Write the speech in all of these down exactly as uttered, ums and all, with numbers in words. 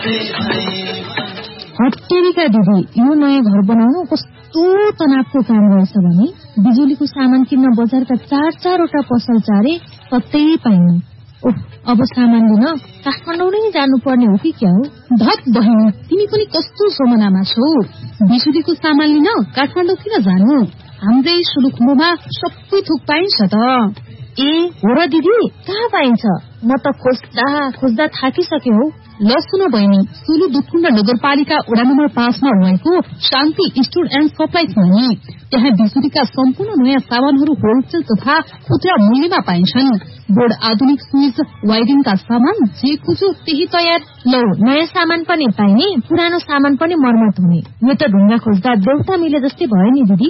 हट्टेरीका दिदी, यो नयाँ घर बनाउनु कस्तो तनावको काम रहेछ भने बिजुलीको सामान किन्न बजारका चार चारवटा पसल चारे कतै पाइनु। ओह, अब सामान लिन काठमाडौँ नै जानुपर्ने हो कि क्या हो? धत बहिनी, तिमी पनि कस्तो सोमनामा छौ? बिजुलीको सामान लिन काठमाडौँ किन जानु? हाम्रै सुलुखुम्बुमा सबै थोक पाइन्छ त। ए हो र दिदी, कहाँ पाइन्छ? म त खोज्दा खोज्दा थाकिसके हो। ल सुन बहिनी, सोलु दुधकुण्ड नगरपालिका वडा नम्बर पाँचमा रहेको शान्ति स्टोर एण्ड सप्लाइज भने त्यहाँ बिजुलीका सम्पूर्ण नयाँ सामानहरू होलसेल तथा खुद्रा मूल्यमा पाइन्छन्। बोर्ड, आधुनिक स्विच, वायरिङका सामान जे खोज्यो त्यही तयार। लौ, नयाँ सामान पनि पाइने, पुरानो सामान पनि मर्मत हुने। यो त ढुङ्गा खोज्दा देउता मिले जस्तै भयो नि दिदी।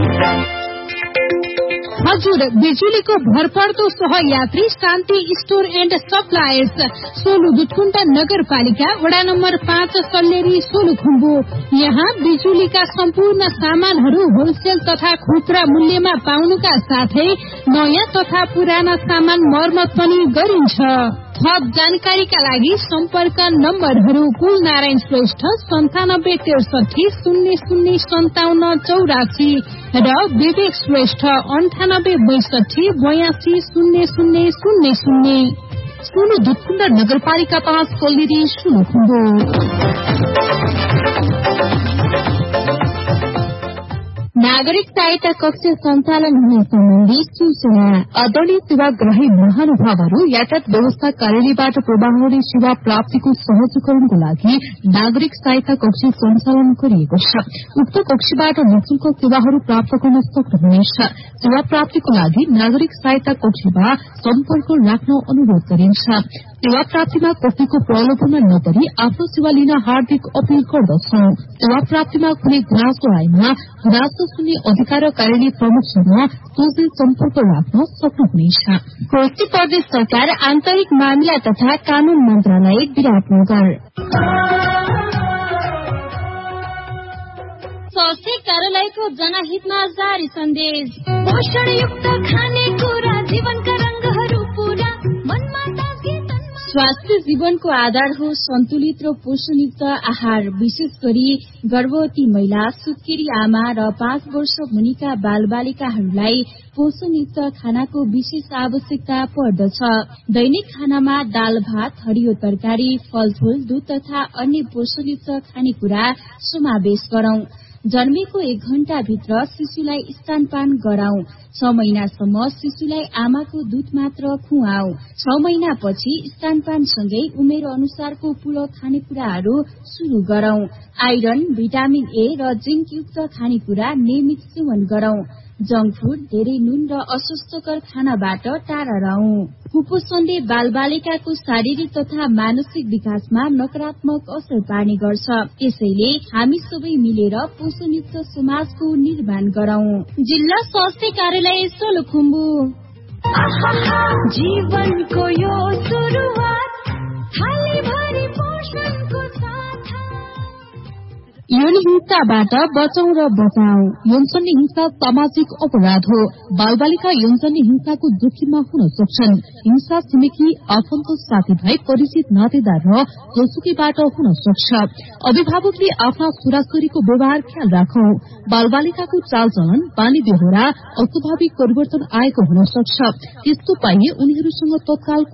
हजुर, बिजुलीको भरपर्दो सहयात्री शान्ति store and suppliers, Solu Dudhkund नगरपालिका वडा नम्बर पाँच, सल्लेरी, सोलुखुम्बु। यहाँ बिजुलीका सम्पूर्ण सामानहरू होलसेल तथा खुद्रा मूल्यमा पाउनुका साथै नयाँ तथा पुराना सामान मर्मत पनि गरिन्छ। थप जानकारीका लागि सम्पर्क नम्बरहरू कुल नारायण श्रेष्ठ सन्तानब्बे त्रिसठी शून्य शून्य सन्ताउन्न चौरासी र विवेक श्रेष्ठ अन्ठानब्बे बैसठी बयासी शून्य शून्य शून्य शून्य। सोलु दुधकुण्ड नगरपालिका पाँच, सल्लेरी, सोलुखुम्बु। नागरिक सहायता कक्ष सञ्चालन हुने सम्बन्धी सूचना। आदरणीय सेवाग्राही महानुभावहरू, यातायात व्यवस्था कार्यालयबाट प्रवाह हुने सेवा प्राप्तिको सहजीकरणको लागि नागरिक सहायता कक्ष सञ्चालन गरिएको छ। उक्त कक्षबाट निःशुल्क सेवाहरू प्राप्त गर्न सक्नुहुनेछ। सेवा प्राप्तिको लागि नागरिक सहायता कक्षमा सम्पर्क राख्न अनुरोध गरिन्छ। सेवा प्राप्तिमा कसैको प्रलोभनमा नपरी आफ्नो सेवा लिन हार्दिक अपील गर्दछौ। सेवा प्राप्तिमा कुनै गुनासो आएमा गुनासो सुन्ने अधिकार कार्यालय प्रमुखसँग सोझै सम्पर्क राख्न सक्नुहुनेछ। कोशी प्रदेश सरकार आन्तरिक मामिला तथा कानून मन्त्रालय, विराटनगर। स्वास्थ्य कार्यालयको जनहितमा जारी सन्देश। पोषणयुक्त खानेकुरा जीवनका रंगहरू पूरा मनमा ताजे तनमा। स्वास्थ्य जीवनको आधार हो सन्तुलित र पोषणयुक्त आहार। विशेष गरी गर्भवती महिला, सुत्केरी आमा र पाँच वर्ष मुनिका बालबालिकाहरूलाई पोषणयुक्त खानाको विशेष आवश्यकता पर्दछ। दैनिक खानामा दाल भात, हरियो तरकारी, फलफूल, दूध तथा अन्य पोषणयुक्त खानेकुरा समावेश गरौं। जन्मेको एक घण्टा भित्र शिशुलाई स्तनपान गराऊ। छ महिनासम्म शिशुलाई आमाको दूध मात्र खुवाऊ। छ महिनापछि स्तनपानसँगै उमेर अनुसारको पूरक खानेकुराहरू शुरू गरौं। आइरन, भिटामिन ए र जिंक युक्त खानेकुरा नियमित सेवन गरौं। जंक फूड, धेरै नुन र अस्वास्थ्यकर खानाबाट टाढा रहौं। कुपोषणले बालबालिकाको शारीरिक तथा मानसिक विकासमा नकारात्मक असर पार्ने गर्छ। यसैले हामी सबै मिलेर पोषणयुक्त समाजको निर्माण गरौं। जिल्ला स्वास्थ्य कार्यालय, सोलुखुम्बु। जीवनको यो सुरुवात थाली भरी पोषणको साथ। यौन हिंसाबाट बचाउ र बचाऊ। यौनजन्य हिंसा सामाजिक अपराध हो। बालबालिका यौनजन्य हिंसाको जोखिममा हुन सक्छन्। हिंसा छिमेकी, आफन्त, साथीभाइ, परिचित, नातेदार र जोसुकैबाट हुन सक्छ। अभिभावकले आफ्ना छोराछोरीको व्यवहार ख्याल राखौ। बालबालिकाको चालचलन, बानी बेहोरा अस्वाभाविक परिवर्तन आएको हुन सक्छ। त्यस्तो पाइए उनीहरूसँग तत्काल